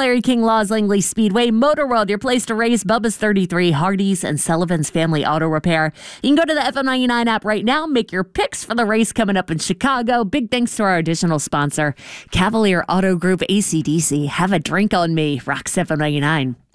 Larry King Laws, Langley Speedway, Motor World, your place to race, Bubba's 33, Hardee's, and Sullivan's Family Auto Repair. You can go to the FM99 app right now, make your picks for the race coming up in Chicago. Big thanks to our additional sponsor, Cavalier Auto Group, AC/DC. Have a drink on me, Rock 799.